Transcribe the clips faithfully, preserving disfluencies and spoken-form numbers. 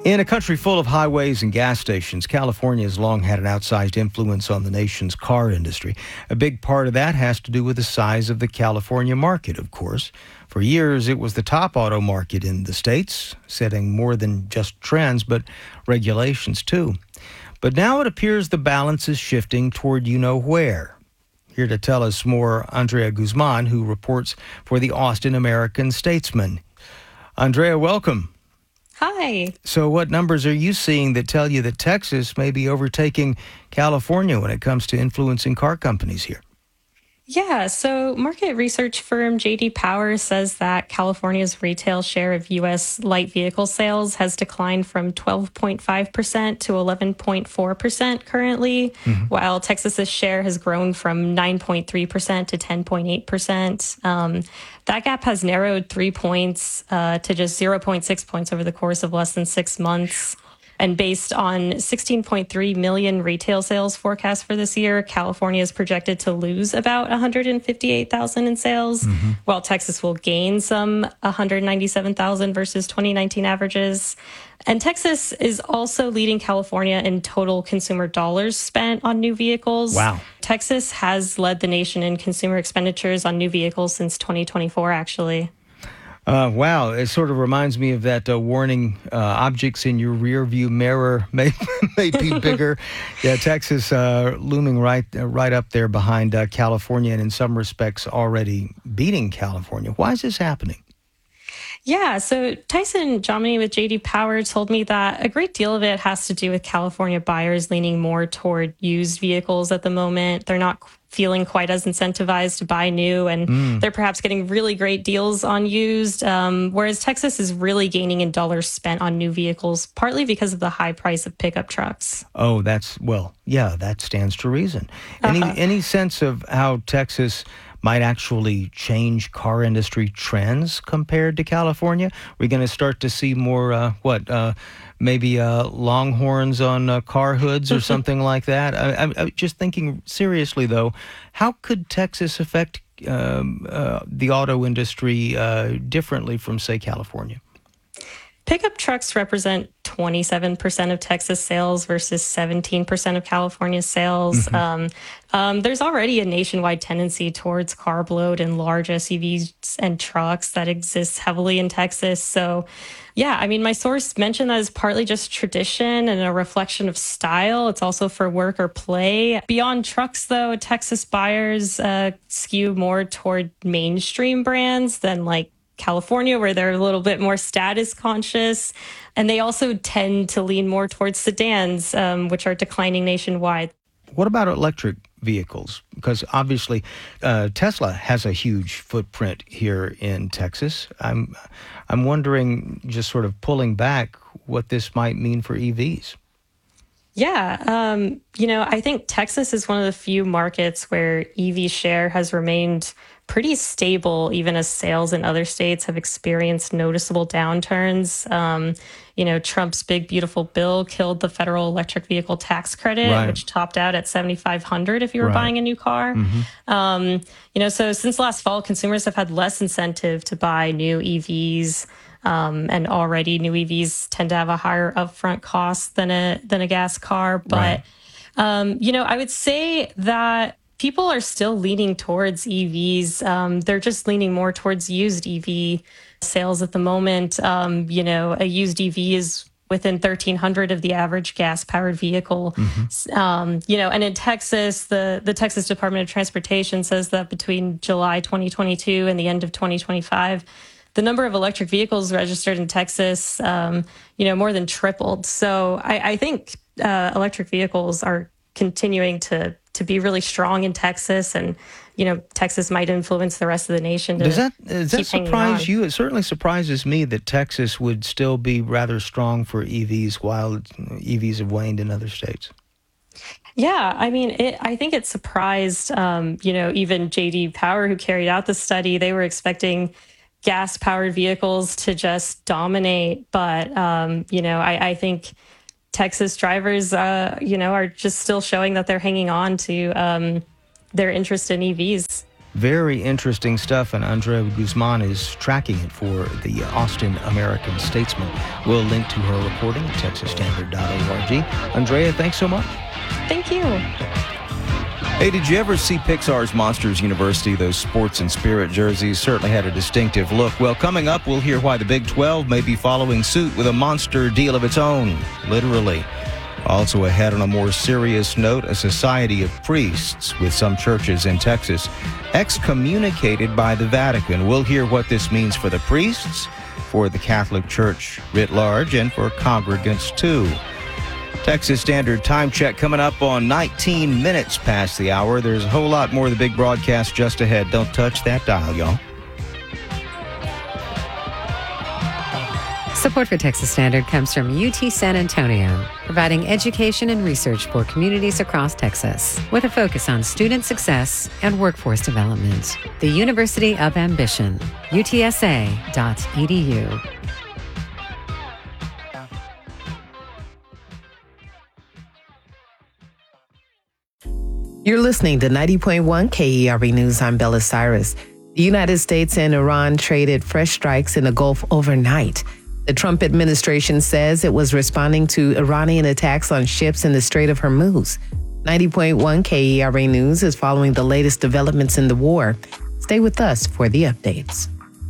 In a country full of highways and gas stations, California has long had an outsized influence on the nation's car industry. A big part of that has to do with the size of the California market, of course. For years, it was the top auto market in the states, setting more than just trends, but regulations too. But now it appears the balance is shifting toward you-know-where. Here to tell us more, Andrea Guzman, who reports for the Austin American-Statesman. Andrea, welcome. Hi. So what numbers are you seeing that tell you that Texas may be overtaking California when it comes to influencing car companies here? Yeah, so market research firm J D Power says that California's retail share of U S light vehicle sales has declined from twelve point five percent to eleven point four percent currently, mm-hmm. while Texas's share has grown from nine point three percent to ten point eight percent. Um, that gap has narrowed three points uh, to just zero point six points over the course of less than six months. And based on sixteen point three million retail sales forecast for this year, California is projected to lose about one hundred fifty-eight thousand in sales, mm-hmm. while Texas will gain some one hundred ninety-seven thousand versus twenty nineteen averages. And Texas is also leading California in total consumer dollars spent on new vehicles. Wow. Texas has led the nation in consumer expenditures on new vehicles since twenty twenty-four, actually. Uh, wow, it sort of reminds me of that uh, warning uh, objects in your rear view mirror may, may be bigger. Yeah, Texas uh, looming right uh, right up there behind uh, California, and in some respects already beating California. Why is this happening? Yeah, so Tyson Jominy with J D Power told me that a great deal of it has to do with California buyers leaning more toward used vehicles at the moment. They're not feeling quite as incentivized to buy new, and mm. they're perhaps getting really great deals on used, um, whereas Texas is really gaining in dollars spent on new vehicles, partly because of the high price of pickup trucks. Oh, that's, well, yeah, that stands to reason. Any, uh-huh. any sense of how Texas might actually change car industry trends compared to California? We're going to start to see more, uh, what, uh, maybe uh, Longhorns on uh, car hoods or something like that? I, I'm, I'm just thinking seriously, though, how could Texas affect um, uh, the auto industry uh, differently from, say, California? Pickup trucks represent twenty-seven percent of Texas sales versus seventeen percent of California's sales. Mm-hmm. Um, um, there's already a nationwide tendency towards carb load and large S U Vs and trucks that exists heavily in Texas. So, yeah, I mean, my source mentioned that as partly just tradition and a reflection of style. It's also for work or play. Beyond trucks, though, Texas buyers uh, skew more toward mainstream brands than like California, where they're a little bit more status conscious. And they also tend to lean more towards sedans, um, which are declining nationwide. What about electric vehicles? Because obviously uh, Tesla has a huge footprint here in Texas. I'm, I'm wondering, just sort of pulling back, what this might mean for E Vs. Yeah, um, you know, I think Texas is one of the few markets where E V share has remained pretty stable, even as sales in other states have experienced noticeable downturns. Um, you know, Trump's big, beautiful bill killed the federal electric vehicle tax credit, right, which topped out at seventy-five hundred dollars if you were right. buying a new car. Mm-hmm. Um, you know, so since last fall, consumers have had less incentive to buy new E Vs. Um, and already new E Vs tend to have a higher upfront cost than a than a gas car. But, right. um, you know, I would say that people are still leaning towards E Vs. Um, they're just leaning more towards used E V sales at the moment. Um, you know, a used E V is within thirteen hundred of the average gas-powered vehicle. Mm-hmm. Um, you know, and in Texas, the, the Texas Department of Transportation says that between July twenty twenty-two and the end of twenty twenty-five, the number of electric vehicles registered in Texas, um, you know, more than tripled. So I, I think uh, electric vehicles are continuing to to be really strong in Texas, and you know, Texas might influence the rest of the nation. To does that does that surprise on. you? It certainly surprises me that Texas would still be rather strong for E Vs while E Vs have waned in other states. Yeah, I mean, it, I think it surprised, um, you know, even J D Power, who carried out the study. They were expecting gas-powered vehicles to just dominate, but um, you know, I, I think Texas drivers, uh, you know, are just still showing that they're hanging on to um, their interest in E Vs. Very interesting stuff, and Andrea Guzman is tracking it for the Austin American Statesman. We'll link to her reporting at texas standard dot org. Andrea, thanks so much. Thank you. Hey, did you ever see Pixar's Monsters University? Those sports and spirit jerseys certainly had a distinctive look. Well, coming up, we'll hear why the Big twelve may be following suit with a monster deal of its own, literally. Also ahead on a more serious note, a society of priests with some churches in Texas excommunicated by the Vatican. We'll hear what this means for the priests, for the Catholic Church writ large, and for congregants too. Texas Standard Time Check coming up on nineteen minutes past the hour. There's a whole lot more of the big broadcast just ahead. Don't touch that dial, y'all. Support for Texas Standard comes from U T San Antonio, providing education and research for communities across Texas, with a focus on student success and workforce development. The University of Ambition, U T S A dot E D U. You're listening to ninety point one K E R V News. I'm Bella Cyrus. The United States and Iran traded fresh strikes in the Gulf overnight. The Trump administration says it was responding to Iranian attacks on ships in the Strait of Hormuz. ninety point one K E R V News is following the latest developments in the war. Stay with us for the updates.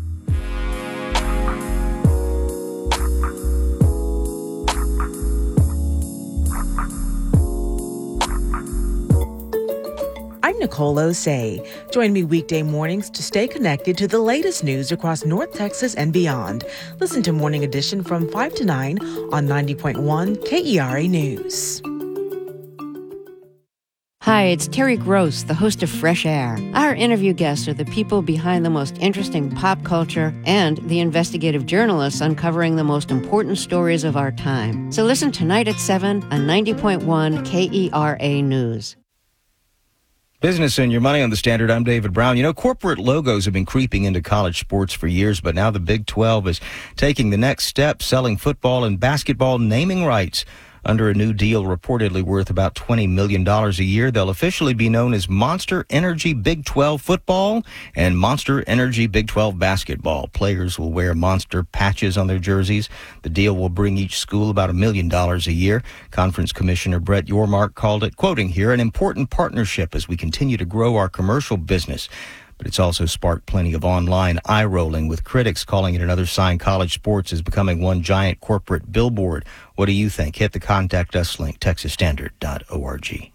I'm Nicole Osei. Join me weekday mornings to stay connected to the latest news across North Texas and beyond. Listen to Morning Edition from five to nine on ninety point one K E R A News. Hi, it's Terry Gross, the host of Fresh Air. Our interview guests are the people behind the most interesting pop culture and the investigative journalists uncovering the most important stories of our time. So listen tonight at seven on ninety point one K E R A News. Business and Your Money on the Standard. I'm David Brown. You know, corporate logos have been creeping into college sports for years, but now the Big twelve is taking the next step, selling football and basketball naming rights. Under a new deal reportedly worth about twenty million dollars a year, they'll officially be known as Monster Energy Big twelve Football and Monster Energy Big twelve Basketball. Players will wear Monster patches on their jerseys. The deal will bring each school about a million dollars a year. Conference Commissioner Brett Yormark called it, quoting here, an important partnership as we continue to grow our commercial business. But it's also sparked plenty of online eye-rolling, with critics calling it another sign college sports is becoming one giant corporate billboard. What do you think? Hit the Contact Us link, texas standard dot org.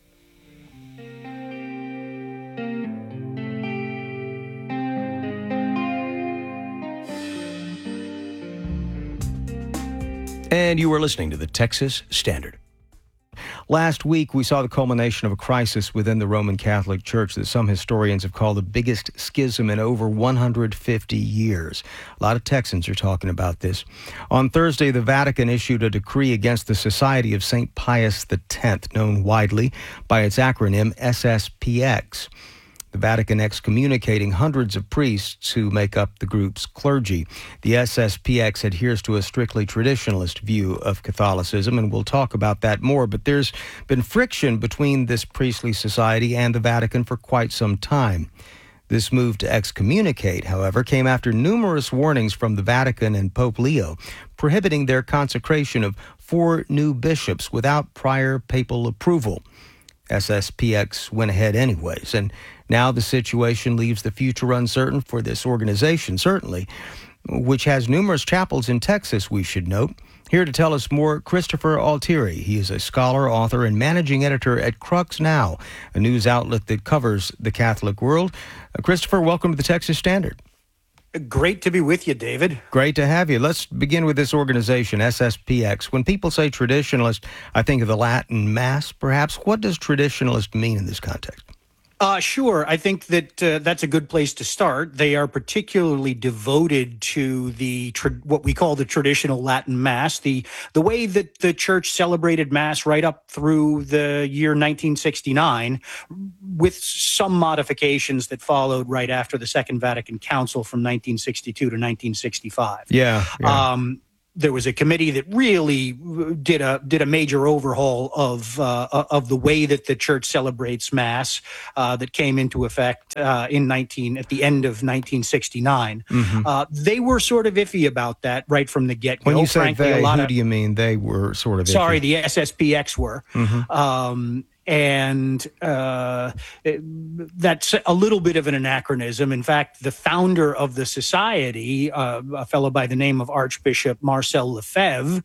And you are listening to the Texas Standard. Last week, we saw the culmination of a crisis within the Roman Catholic Church that some historians have called the biggest schism in over one hundred fifty years. A lot of Texans are talking about this. On Thursday, the Vatican issued a decree against the Society of Saint Pius X, known widely by its acronym S S P X. The Vatican excommunicating hundreds of priests who make up the group's clergy. The S S P X adheres to a strictly traditionalist view of Catholicism, and we'll talk about that more. But there's been friction between this priestly society and the Vatican for quite some time. This move to excommunicate, however, came after numerous warnings from the Vatican and Pope Leo, prohibiting their consecration of four new bishops without prior papal approval. S S P X went ahead anyways, and now the situation leaves the future uncertain for this organization, certainly, which has numerous chapels in Texas, we should note. Here to tell us more, Christopher Altieri. He is a scholar, author, and managing editor at Crux Now, a news outlet that covers the Catholic world. Uh, Christopher, welcome to the Texas Standard. Great to be with you, David. Great to have you. Let's begin with this organization, S S P X. When people say traditionalist, I think of the Latin Mass, perhaps. What does traditionalist mean in this context? Uh, sure. I think that uh, that's a good place to start. They are particularly devoted to the tra- what we call the traditional Latin Mass, the the way that the church celebrated Mass right up through the year nineteen sixty-nine, with some modifications that followed right after the Second Vatican Council from nineteen sixty-two to nineteen sixty-five. Yeah. yeah. Um, there was a committee that really did a did a major overhaul of uh, of the way that the church celebrates Mass uh, that came into effect uh, in nineteen at the end of nineteen sixty-nine. Mm-hmm. Uh, they were sort of iffy about that right from the get go. When you say Frankly, they, a lot who of, do you mean? They were sort of iffy. Sorry, the S S P X were. Mm-hmm. Um, And uh, it, that's a little bit of an anachronism. In fact, the founder of the society, uh, a fellow by the name of Archbishop Marcel Lefebvre,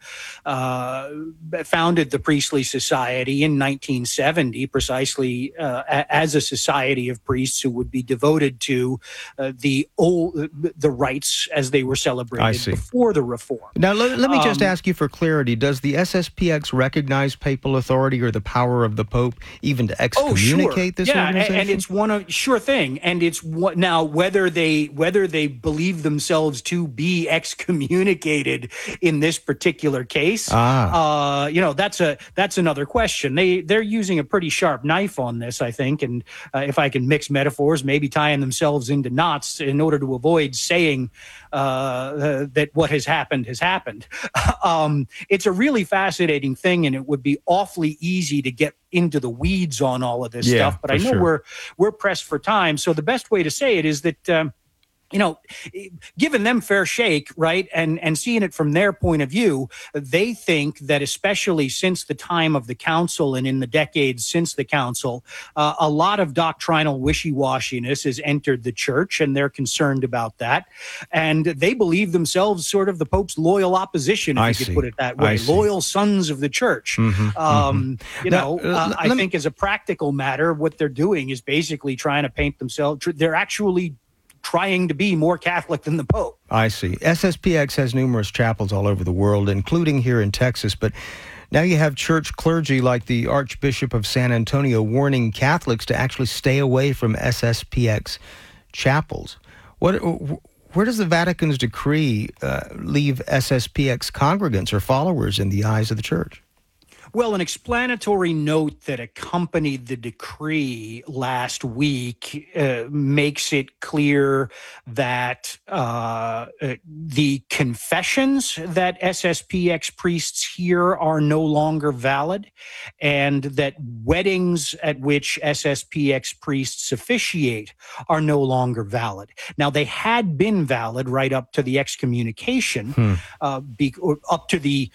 uh, founded the Priestly Society in nineteen seventy, precisely uh, as a society of priests who would be devoted to uh, the old, the rites as they were celebrated before the Reform. Now, let, let me just um, ask you for clarity. Does the S S P X recognize papal authority or the power of the Pope even to excommunicate oh, sure. this yeah, organization? And it's one of sure thing. And it's what now whether they whether they believe themselves to be excommunicated in this particular case, ah. uh, you know, that's a that's another question. They they're using a pretty sharp knife on this, I think. And uh, if I can mix metaphors, maybe tying themselves into knots in order to avoid saying uh, uh, that what has happened has happened. um, it's a really fascinating thing, and it would be awfully easy to get into the weeds on all of this yeah, stuff, but I know sure. we're we're pressed for time. So the best way to say it is that um, you know, giving them fair shake, right, and and seeing it from their point of view, they think that especially since the time of the council and in the decades since the council, uh, a lot of doctrinal wishy-washiness has entered the church, and they're concerned about that. And they believe themselves sort of the Pope's loyal opposition, if I you see. could put it that way, I see. loyal sons of the church. Mm-hmm, um, mm-hmm. You Now, know, uh, uh, I let think me- as a practical matter, what they're doing is basically trying to paint themselves. They're actually trying to be more Catholic than the Pope. I see. S S P X has numerous chapels all over the world, including here in Texas, but now you have church clergy like the Archbishop of San Antonio warning Catholics to actually stay away from S S P X chapels. What, where does the Vatican's decree uh, leave S S P X congregants or followers in the eyes of the church? Well, an explanatory note that accompanied the decree last week uh, makes it clear that uh, uh, the confessions that S S P X priests hear are no longer valid, and that weddings at which S S P X priests officiate are no longer valid. Now, they had been valid right up to the excommunication, Hmm. uh, be, or up to the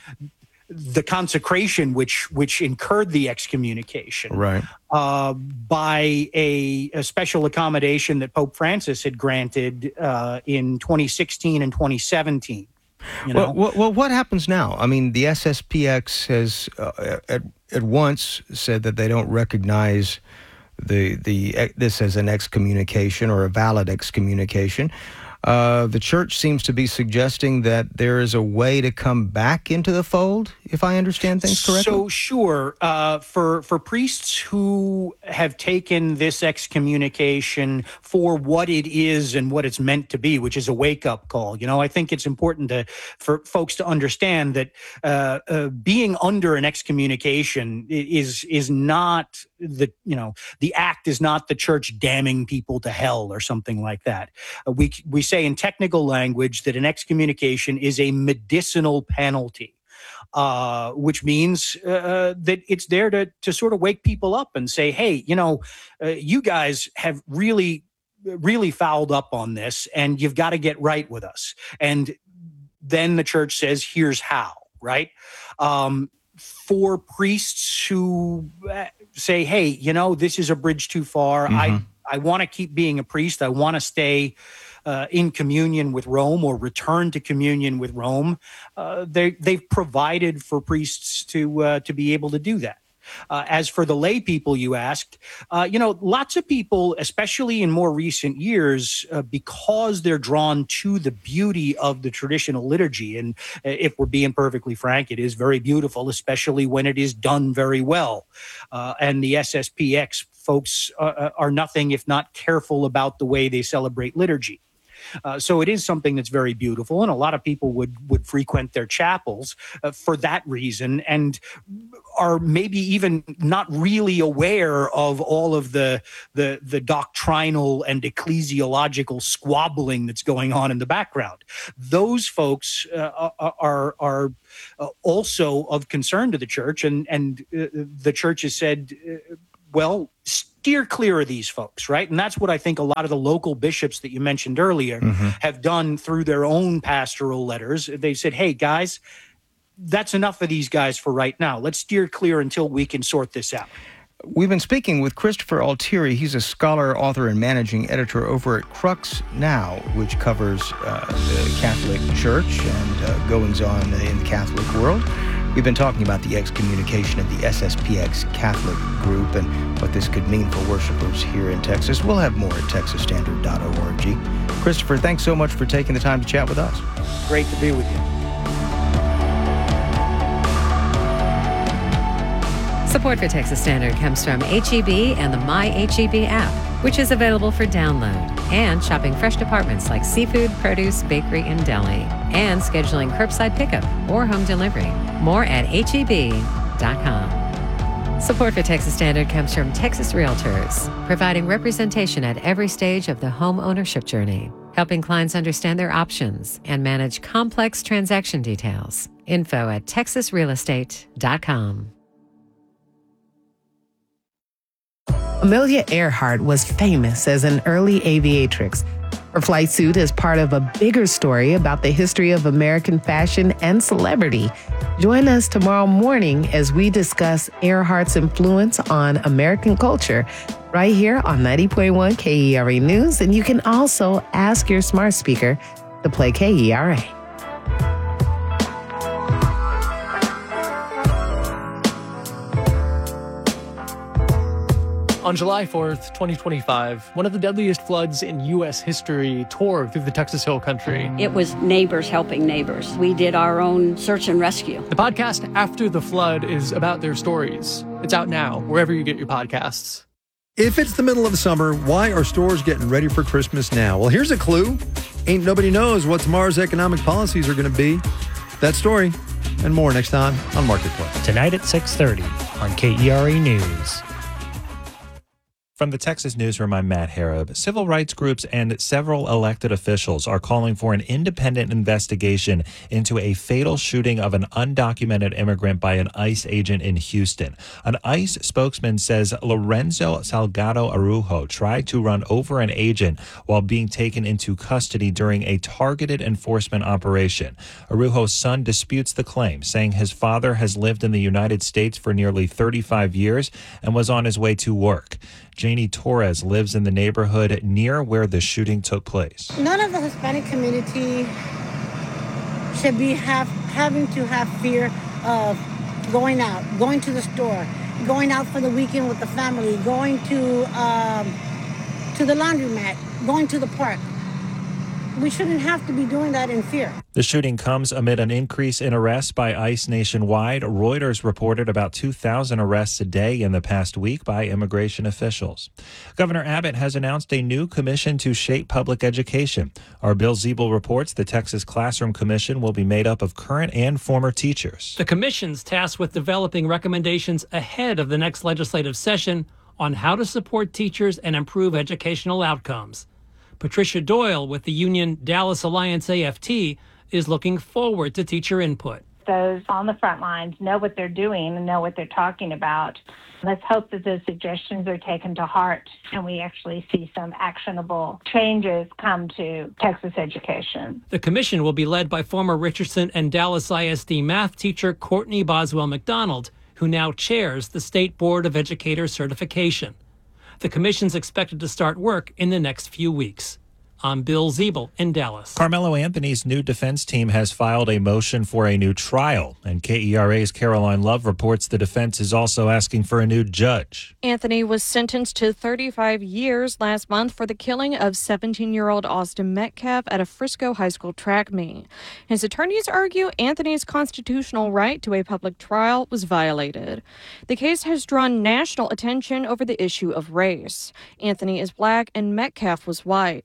the consecration which which incurred the excommunication Right. uh, by a, a special accommodation that Pope Francis had granted uh, in twenty sixteen and twenty seventeen. You know? Well, well, well, what happens now? I mean, the S S P X has uh, at, at once said that they don't recognize the the this as an excommunication or a valid excommunication. Uh, the church seems to be suggesting that there is a way to come back into the fold, if I understand things correctly. So sure, uh, for for priests who have taken this excommunication for what it is and what it's meant to be, which is a wake-up call, you know, I think it's important to for folks to understand that uh, uh, being under an excommunication is is not the you know the act is not the church damning people to hell or something like that. Uh, we we say in technical language that an excommunication is a medicinal penalty. Uh, which means uh, that it's there to to sort of wake people up and say, hey, you know, uh, you guys have really, really fouled up on this, and you've got to get right with us. And then the church says, here's how, right? Um, for priests who say, hey, you know, this is a bridge too far. Mm-hmm. I, I want to keep being a priest. I want to stay Uh, in communion with Rome or return to communion with Rome. Uh, they, they've provided for priests to uh, to be able to do that. Uh, as for the lay people you asked, uh, you know, lots of people, especially in more recent years, uh, because they're drawn to the beauty of the traditional liturgy. And uh, if we're being perfectly frank, it is very beautiful, especially when it is done very well. Uh, and the S S P X folks uh, are nothing if not careful about the way they celebrate liturgy. Uh, so it is something that's very beautiful, and a lot of people would would frequent their chapels uh, for that reason. And are maybe even not really aware of all of the, the, the doctrinal and ecclesiological squabbling that's going on in the background. Those folks uh, are, are also of concern to the church, and, and uh, the church has said, uh, well, steer clear of these folks, right? And that's what I think a lot of the local bishops that you mentioned earlier mm-hmm. have done through their own pastoral letters. They said, hey, guys, that's enough of these guys for right now. Let's steer clear until we can sort this out. We've been speaking with Christopher Altieri. He's a scholar, author, and managing editor over at Crux Now, which covers uh, the Catholic Church and uh, goings-on in the Catholic world. We've been talking about the excommunication of the S S P X Catholic group and what this could mean for worshipers here in Texas. We'll have more at texas standard dot org. Christopher, thanks so much for taking the time to chat with us. Great to be with you. Support for Texas Standard comes from H E B and the My H E B app, which is available for download, and shopping fresh departments like seafood, produce, bakery, and deli, and scheduling curbside pickup or home delivery. More at H E B dot com. Support for Texas Standard comes from Texas Realtors, providing representation at every stage of the home ownership journey, helping clients understand their options and manage complex transaction details. Info at texas real estate dot com. Amelia Earhart was famous as an early aviatrix. Her flight suit is part of a bigger story about the history of American fashion and celebrity. Join us tomorrow morning as we discuss Earhart's influence on American culture right here on ninety point one K E R A News. And you can also ask your smart speaker to play K E R A. On July fourth, twenty twenty-five, one of the deadliest floods in U S history tore through the Texas Hill Country. It was neighbors helping neighbors. We did our own search and rescue. The podcast After the Flood is about their stories. It's out now, wherever you get your podcasts. If it's the middle of the summer, why are stores getting ready for Christmas now? Well, here's a clue. Ain't nobody knows what tomorrow's economic policies are going to be. That story and more next time on Marketplace. Tonight at six thirty on K E R A News. From the Texas Newsroom, I'm Matt Harrop. Civil rights groups and several elected officials are calling for an independent investigation into a fatal shooting of an undocumented immigrant by an ICE agent in Houston. An ICE spokesman says Lorenzo Salgado Arujo tried to run over an agent while being taken into custody during a targeted enforcement operation. Arujo's son disputes the claim, saying his father has lived in the United States for nearly thirty-five years and was on his way to work. Janie Torres lives in the neighborhood near where the shooting took place. None of the Hispanic community should be have, having to have fear of going out, going to the store, going out for the weekend with the family, going to um, to the laundromat, going to the park. We shouldn't have to be doing that in fear. The shooting comes amid an increase in arrests by ICE nationwide. Reuters reported about two thousand arrests a day in the past week by immigration officials. Governor Abbott has announced a new commission to shape public education. Our Bill Ziebel reports the Texas Classroom Commission will be made up of current and former teachers. The commission's tasked with developing recommendations ahead of the next legislative session on how to support teachers and improve educational outcomes. Patricia Doyle with the union Dallas Alliance A F T is looking forward to teacher input. Those on the front lines know what they're doing and know what they're talking about. Let's hope that those suggestions are taken to heart and we actually see some actionable changes come to Texas education. The commission will be led by former Richardson and Dallas I S D math teacher Courtney Boswell McDonald, who now chairs the State Board of Educators certification. The commission's expected to start work in the next few weeks. I'm Bill Ziebel in Dallas. Carmelo Anthony's new defense team has filed a motion for a new trial, and K E R A's Caroline Love reports the defense is also asking for a new judge. Anthony was sentenced to thirty-five years last month for the killing of seventeen-year-old Austin Metcalf at a Frisco high school track meet. His attorneys argue Anthony's constitutional right to a public trial was violated. The case has drawn national attention over the issue of race. Anthony is black and Metcalf was white.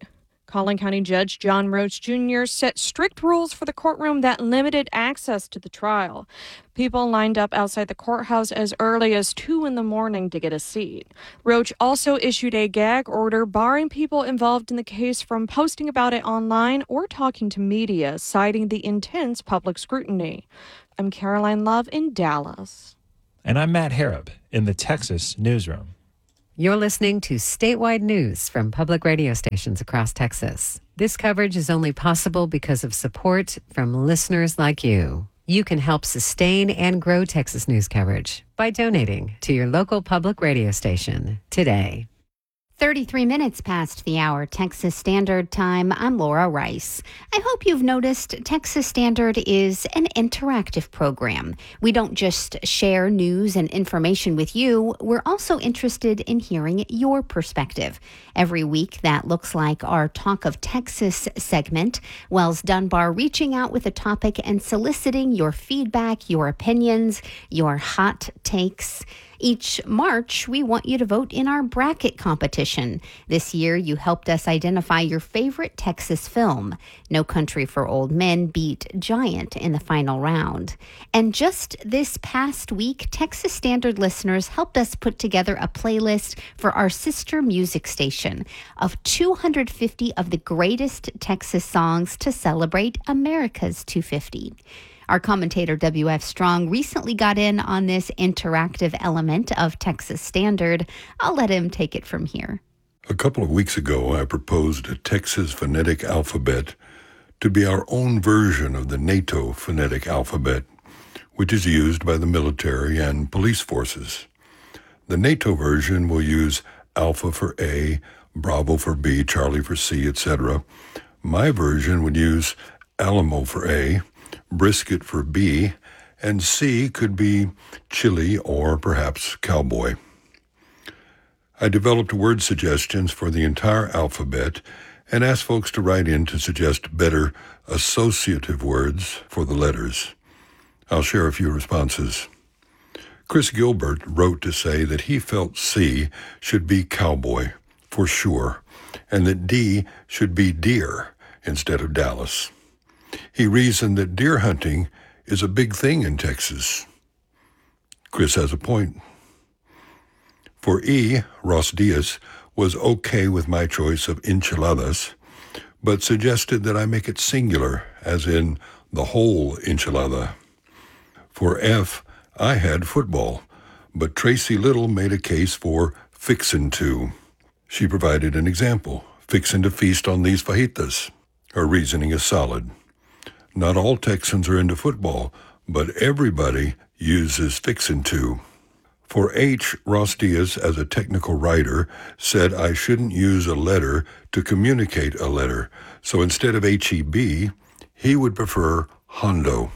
Collin County Judge John Roach Junior set strict rules for the courtroom that limited access to the trial. People lined up outside the courthouse as early as two in the morning to get a seat. Roach also issued a gag order barring people involved in the case from posting about it online or talking to media, citing the intense public scrutiny. I'm Caroline Love in Dallas. And I'm Matt Harrop in the Texas Newsroom. You're listening to statewide news from public radio stations across Texas. This coverage is only possible because of support from listeners like you. You can help sustain and grow Texas news coverage by donating to your local public radio station today. thirty-three minutes past the hour, Texas Standard Time. I'm Laura Rice. I hope you've noticed Texas Standard is an interactive program. We don't just share news and information with you. We're also interested in hearing your perspective. Every week, that looks like our Talk of Texas segment. Wells Dunbar reaching out with a topic and soliciting your feedback, your opinions, your hot takes. Each March, we want you to vote in our bracket competition. This year, you helped us identify your favorite Texas film. No Country for Old Men beat Giant in the final round. And just this past week, Texas Standard listeners helped us put together a playlist for our sister music station of two hundred fifty of the greatest Texas songs to celebrate America's two fifty. Our commentator, W F Strong, recently got in on this interactive element of Texas Standard. I'll let him take it from here. A couple of weeks ago, I proposed a Texas phonetic alphabet to be our own version of the NATO phonetic alphabet, which is used by the military and police forces. The NATO version will use Alpha for A, Bravo for B, Charlie for C, et cetera. My version would use Alamo for A, Brisket for B, and C could be chili or perhaps cowboy. I developed word suggestions for the entire alphabet and asked folks to write in to suggest better associative words for the letters. I'll share a few responses. Chris Gilbert wrote to say that he felt C should be cowboy, for sure, and that D should be deer instead of Dallas. He reasoned that deer hunting is a big thing in Texas. Chris has a point. For E, Ross Diaz was okay with my choice of enchiladas, but suggested that I make it singular, as in the whole enchilada. For F, I had football, but Tracy Little made a case for fixin' to. She provided an example, fixin' to feast on these fajitas. Her reasoning is solid. Not all Texans are into football, but everybody uses fixin' to. For H, Ross Diaz, as a technical writer, said I shouldn't use a letter to communicate a letter, so instead of H E B, he would prefer Hondo.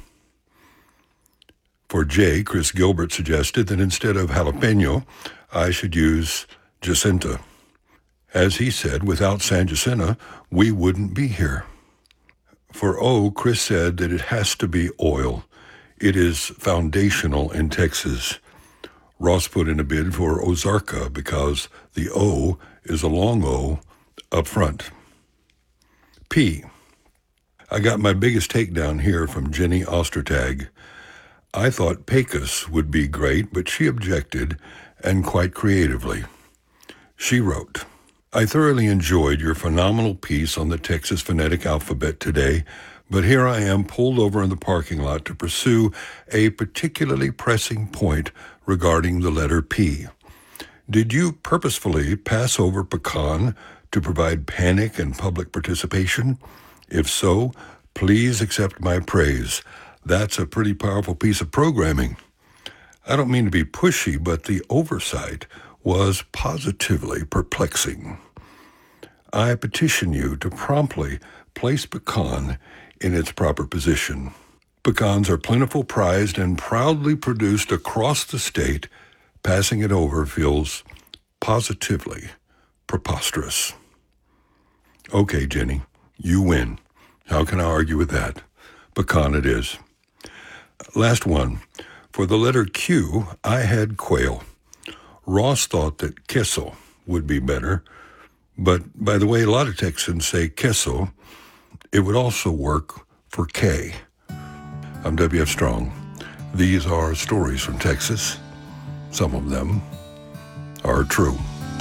For J, Chris Gilbert suggested that instead of jalapeno, I should use Jacinta. As he said, without San Jacinta, we wouldn't be here. For O, Chris said that it has to be oil. It is foundational in Texas. Ross put in a bid for Ozarka because the O is a long O up front. P. I got my biggest takedown here from Jenny Ostertag. I thought Pecos would be great, but she objected, and quite creatively. She wrote, I thoroughly enjoyed your phenomenal piece on the Texas phonetic alphabet today, but here I am pulled over in the parking lot to pursue a particularly pressing point regarding the letter P. Did you purposefully pass over pecan to provide panic and public participation? If so, please accept my praise. That's a pretty powerful piece of programming. I don't mean to be pushy, but the oversight was positively perplexing. I petition you to promptly place pecan in its proper position. Pecans are plentiful, prized, and proudly produced across the state. Passing it over feels positively preposterous. Okay, Jenny, you win. How can I argue with that? Pecan it is. Last one. For the letter Q, I had quail. Ross thought that queso would be better, But by the way, a lot of Texans say queso. It would also work for K. I'm W F Strong. These are stories from Texas. Some of them are true.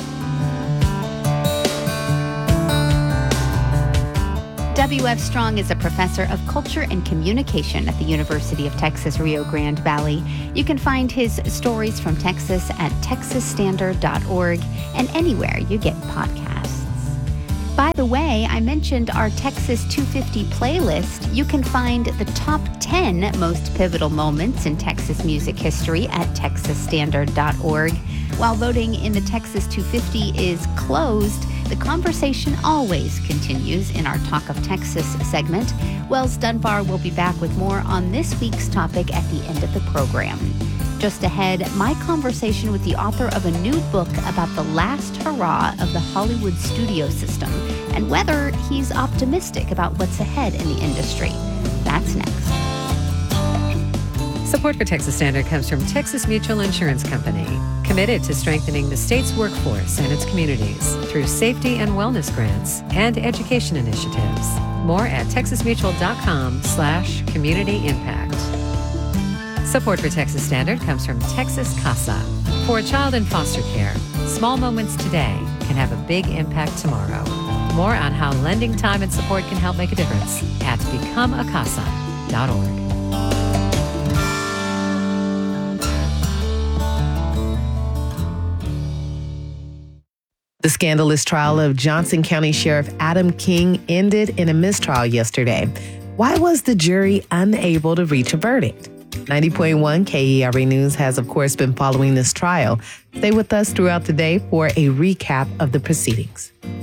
W F Strong is a professor of culture and communication at the University of Texas, Rio Grande Valley. You can find his stories from Texas at texas standard dot org and anywhere you get podcasts. By the way, I mentioned our Texas two fifty playlist. You can find the top ten most pivotal moments in Texas music history at texas standard dot org. While voting in the Texas two fifty is closed, the conversation always continues in our Talk of Texas segment. Wells Dunbar will be back with more on this week's topic at the end of the program. Just ahead, my conversation with the author of a new book about the last hurrah of the Hollywood studio system and whether he's optimistic about what's ahead in the industry. That's next. Support for Texas Standard comes from Texas Mutual Insurance Company, committed to strengthening the state's workforce and its communities through safety and wellness grants and education initiatives. More at texas mutual dot com slash community impact. Support for Texas Standard comes from Texas Casa. For a child in foster care, small moments today can have a big impact tomorrow. More on how lending time and support can help make a difference at become a casa dot org. The scandalous trial of Johnson County Sheriff Adam King ended in a mistrial yesterday. Why was the jury unable to reach a verdict? ninety point one K E R A News has, of course, been following this trial. Stay with us throughout the day for a recap of the proceedings.